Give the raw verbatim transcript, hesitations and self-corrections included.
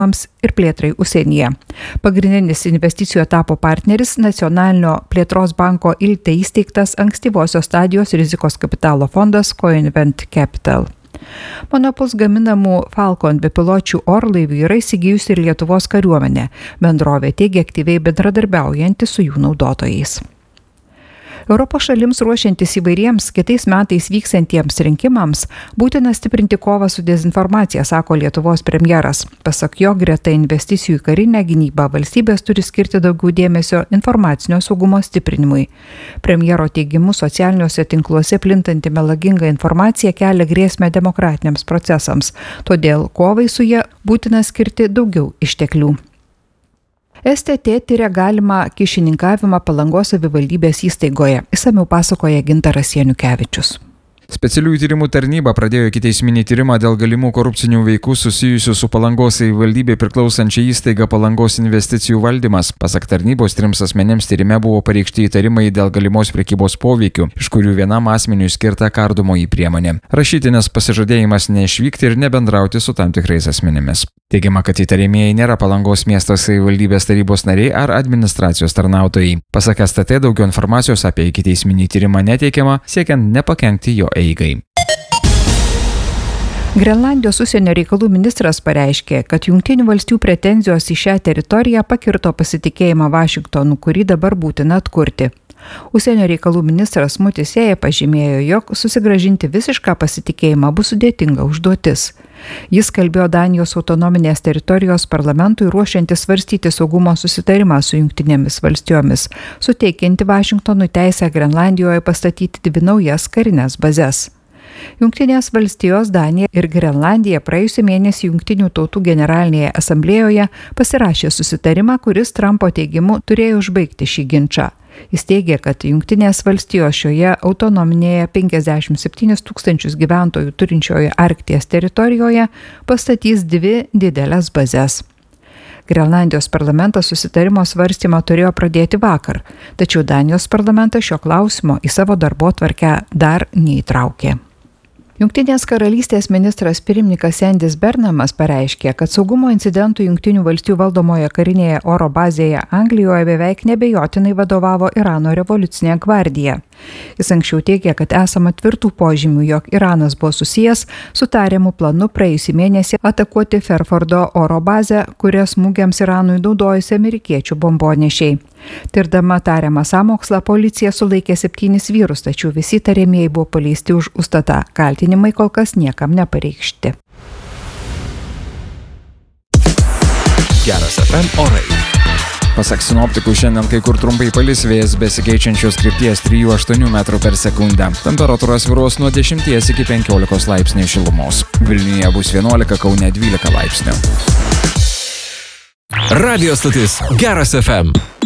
ir plėtrai užsienyje. Pagrindinis investicijų etapo partneris Nacionalinio plėtros banko Ilte įsteigtas ankstyvosios stadijos rizikos kapitalo fondas Coinvent Capital. Monopuls gaminamų Falcon bepiločių orlaivių yra įsigijusi ir Lietuvos kariuomenė. Bendrovė teigia aktyviai bendradarbiaujanti su jų naudotojais. Europos šalims ruošiantis įvairiems kitais metais vyksiantiems rinkimams būtina stiprinti kovą su dezinformacija, sako Lietuvos premjeras. Pasak jo, greta investicijų į karinę gynybą valstybės turi skirti daugiau dėmesio informacinio saugumo stiprinimui. Premjero teigimu, socialiniuose tinkluose plintanti melaginga informacija kelia grėsmę demokratiniams procesams, todėl kovai su ja būtina skirti daugiau išteklių. S T T tiria galimą kyšininkavimą Palangos savivaldybės įstaigoje. Išsamiau pasakoja Gintaras Janukevičius. Specialiųjų tyrimų tarnyba pradėjo ikiteisminį tyrimą dėl galimų korupcinių veikų susijusių su Palangos savivaldybei priklausančia įstaiga Palangos investicijų valdymas. Pasak tarnybos, trims asmenėms tyrime buvo pareikšti įtarimai dėl galimos prekybos poveikių, iš kurių vienam asmeniui skirta kardomoji priemonė. Rašytinis pasižadėjimas neišvykti ir nebendrauti su tam tikrais asmenimis. Teigiama, kad įtariamieji nėra Palangos miesto savivaldybės tarybos nariai ar administracijos tarnautojai. Pasak S T T, daugiau informacijos apie ikiteisminį tyrimą neteikiama, siekiant nepakenkti jo eigai. Grenlandijos užsienio reikalų ministras pareiškė, kad Jungtinių valstijų pretenzijos į šią teritoriją pakirto pasitikėjimą Vašingtonu, kurį dabar būtina atkurti. Užsienio reikalų ministras Mutisėja pažymėjo, jog susigrąžinti visišką pasitikėjimą bus sudėtinga užduotis. Jis kalbėjo Danijos autonominės teritorijos parlamentui ruošiantis svarstyti saugumo susitarimą su Jungtinėmis valstijomis, suteikianti Vašingtonui teisę Grenlandijoje pastatyti dvi naujas karinės bazes. Jungtinės valstijos, Danija ir Grenlandija praėjusį mėnesį Jungtinių tautų generalinėje asamblėjoje pasirašė susitarimą, kuris Trumpo teigimu turėjo užbaigti šį ginčą. Jis teigia, kad Jungtinės valstijos šioje autonominėje penkiasdešimt septynis tūkstančius gyventojų turinčioje Arkties teritorijoje pastatys dvi didelės bazes. Grenlandijos parlamentas susitarimo svarstymą turėjo pradėti vakar, tačiau Danijos parlamentas šio klausimo į savo darbotvarkę dar neįtraukė. Jungtinės karalystės ministras pirmininkas Endis Bernamas pareiškė, kad saugumo incidentų Jungtinių valstijų valdomoje karinėje oro bazėje Anglijoje beveik nebejotinai vadovavo Irano revoliucinė gvardija. Jis anksčiau teigė, kad esama tvirtų požymių, jog Iranas buvo susijęs su tariamu planu praėjusį mėnesį atakuoti Fairfordo oro bazę, kurias smūgiams Iranui naudojusi amerikiečių bombonešiai. Tirdama tariamą sąmokslą, policija sulaikė septynis vyrus, tačiau visi tariamieji buvo paleisti už užstatą. Kaltinimai kol kas niekam nepareikšti. Geras F M orai. Pasak sinoptikų, šiandien kai kur trumpai palis, vėjas besikeičiančios krypties trijų aštuonių metrų per sekundę. Temperatūra svyruos nuo dešimties iki penkiolikos laipsnių šilumos. Vilniuje bus vienuolika, Kaune dvylika laipsnių. Radio stotis Geras F M.